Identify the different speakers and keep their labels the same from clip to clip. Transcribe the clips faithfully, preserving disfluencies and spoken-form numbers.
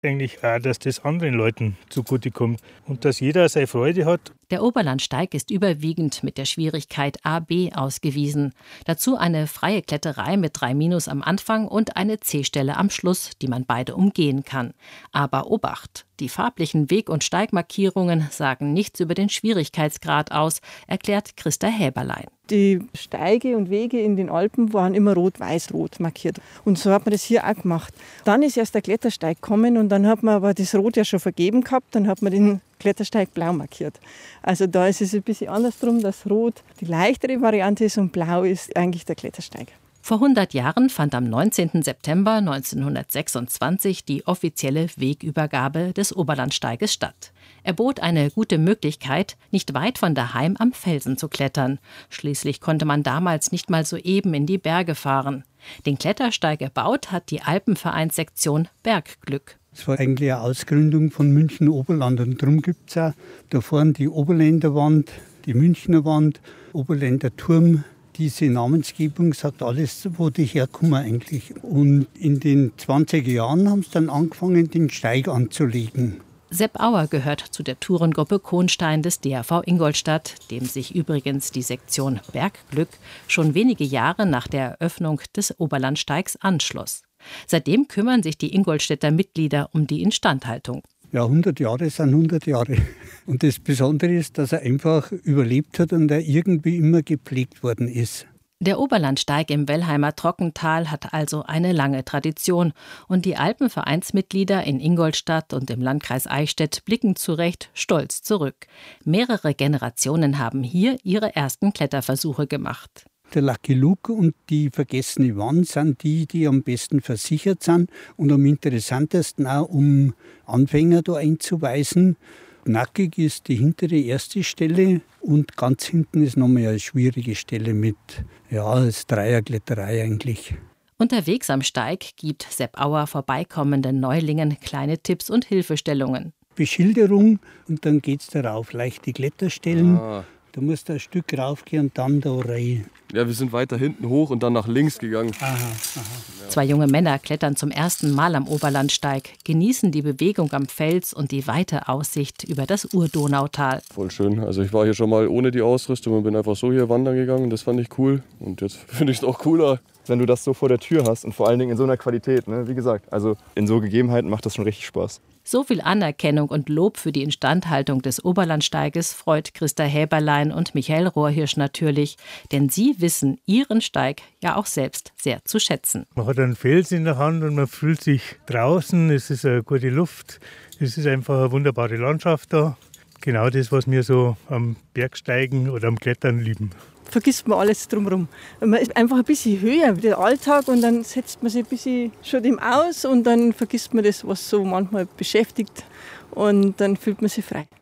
Speaker 1: eigentlich auch, dass das anderen Leuten zugutekommt und dass jeder seine Freude hat.
Speaker 2: Der Oberlandsteig ist überwiegend mit der Schwierigkeit A B ausgewiesen. Dazu eine freie Kletterei mit drei Minus am Anfang und eine C-Stelle am Schluss, die man beide umgehen kann. Aber Obacht! Die farblichen Weg- und Steigmarkierungen sagen nichts über den Schwierigkeitsgrad aus, erklärt Christa Häberlein.
Speaker 3: Die Steige und Wege in den Alpen waren immer rot-weiß-rot markiert. Und so hat man das hier auch gemacht. Dann ist erst der Klettersteig gekommen und dann hat man aber das Rot ja schon vergeben gehabt, dann hat man den Klettersteig blau markiert. Also da ist es ein bisschen andersrum, dass Rot die leichtere Variante ist und Blau ist eigentlich der Klettersteig.
Speaker 2: Vor hundert Jahren fand am neunzehnten September neunzehnhundertsechsundzwanzig die offizielle Wegübergabe des Oberlandsteiges statt. Er bot eine gute Möglichkeit, nicht weit von daheim am Felsen zu klettern. Schließlich konnte man damals nicht mal so eben in die Berge fahren. Den Klettersteig erbaut hat die Alpenvereinssektion Bergglück.
Speaker 4: Es war eigentlich eine Ausgründung von München Oberland und darum gibt es auch da vorne die Oberländer Wand, die Münchner Wand, Oberländer Turm. Diese Namensgebung sagt alles, wo die herkommen eigentlich. Und in den zwanziger Jahren haben sie dann angefangen, den Steig anzulegen.
Speaker 2: Sepp Auer gehört zu der Tourengruppe Kohnstein des D R V Ingolstadt, dem sich übrigens die Sektion Bergglück schon wenige Jahre nach der Eröffnung des Oberlandsteigs anschloss. Seitdem kümmern sich die Ingolstädter Mitglieder um die Instandhaltung.
Speaker 4: Ja, hundert Jahre sind hundert Jahre. Und das Besondere ist, dass er einfach überlebt hat und er irgendwie immer gepflegt worden ist.
Speaker 2: Der Oberlandsteig im Wellheimer Trockental hat also eine lange Tradition. Und die Alpenvereinsmitglieder in Ingolstadt und im Landkreis Eichstätt blicken zu Recht stolz zurück. Mehrere Generationen haben hier ihre ersten Kletterversuche gemacht.
Speaker 4: Der Lucky Luke und die Vergessene Wand sind die, die am besten versichert sind und am interessantesten auch, um Anfänger da einzuweisen. Nackig ist die hintere erste Stelle und ganz hinten ist nochmal eine schwierige Stelle mit, ja, als Dreierkletterei eigentlich.
Speaker 2: Unterwegs am Steig gibt Sepp Auer vorbeikommenden Neulingen kleine Tipps und Hilfestellungen.
Speaker 4: Beschilderung und dann geht es darauf, leichte Kletterstellen.
Speaker 5: Ah.
Speaker 4: Da musst du ein Stück raufgehen und dann da rein.
Speaker 5: Ja, wir sind weiter hinten hoch und dann nach links gegangen.
Speaker 4: Aha, aha.
Speaker 2: Zwei junge Männer klettern zum ersten Mal am Oberlandsteig, genießen die Bewegung am Fels und die weite Aussicht über das Urdonautal.
Speaker 5: Voll schön. Also ich war hier schon mal ohne die Ausrüstung und bin einfach so hier wandern gegangen. Das fand ich cool und jetzt finde ich es auch cooler.
Speaker 6: Wenn du das so vor der Tür hast und vor allen Dingen in so einer Qualität, ne? Wie gesagt, also in so Gegebenheiten macht das schon richtig Spaß.
Speaker 2: So viel Anerkennung und Lob für die Instandhaltung des Oberlandsteiges freut Christa Häberlein und Michael Rohrhirsch natürlich, denn sie wissen ihren Steig ja auch selbst sehr zu schätzen.
Speaker 1: Man hat einen Fels in der Hand und man fühlt sich draußen, es ist eine gute Luft, es ist einfach eine wunderbare Landschaft da. Genau das, was wir so am Bergsteigen oder am Klettern lieben.
Speaker 3: Vergisst man alles drumherum. Man ist einfach ein bisschen höher wie der Alltag und dann setzt man sich ein bisschen schon dem aus und dann vergisst man das, was so manchmal beschäftigt und dann fühlt man sich frei.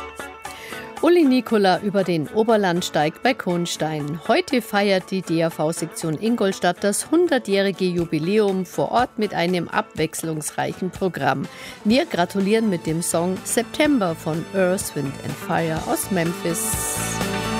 Speaker 7: Uli Nikola über den Oberlandsteig bei Kohnstein. Heute feiert die D R V-Sektion Ingolstadt das hundertjährige Jubiläum vor Ort mit einem abwechslungsreichen Programm. Wir gratulieren mit dem Song September von Earth, Wind and Fire aus Memphis.